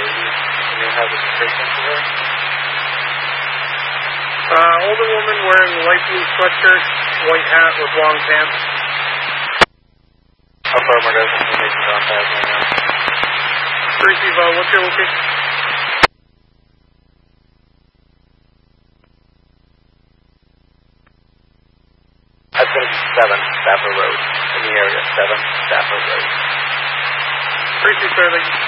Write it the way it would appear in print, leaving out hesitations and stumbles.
lady. Can you have a description for her? Older woman wearing light blue sweatshirt, white hat with long pants. Affirmative, I'm making contact right now. 3-5, what's your location? That's going to be 7 Stafford Road, in the area, 7 Stafford Road. 3-2, sir,